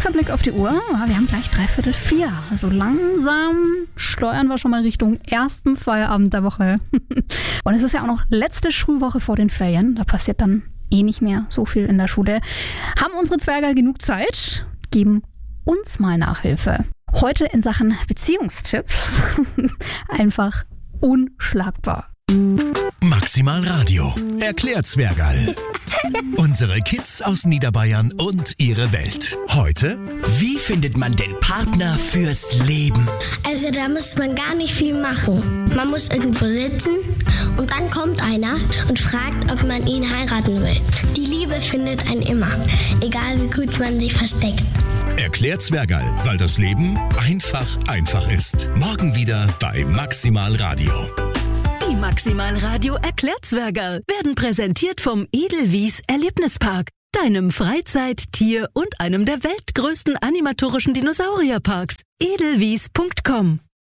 Kurzer Blick auf die Uhr. Wir haben gleich 3:45. Also langsam steuern wir schon mal Richtung ersten Feierabend der Woche. Und es ist ja auch noch letzte Schulwoche vor den Ferien. Da passiert dann nicht mehr so viel in der Schule. Haben unsere Zwerge genug Zeit? Geben uns mal Nachhilfe. Heute in Sachen Beziehungstipps. Einfach unschlagbar. Maximal Radio. Erklärt Zwergerl. Unsere Kids aus Niederbayern und ihre Welt. Heute: Wie findet man den Partner fürs Leben? Also da muss man gar nicht viel machen. Man muss irgendwo sitzen und dann kommt einer und fragt, ob man ihn heiraten will. Die Liebe findet einen immer, egal wie gut man sich versteckt. Erklärt Zwergerl, weil das Leben einfach ist. Morgen wieder bei Maximal Radio. Die Maximal Radio Erklärzwergerl werden präsentiert vom Edelwies Erlebnispark, deinem Freizeit-, Tier- und einem der weltgrößten animatorischen Dinosaurierparks. edelwies.com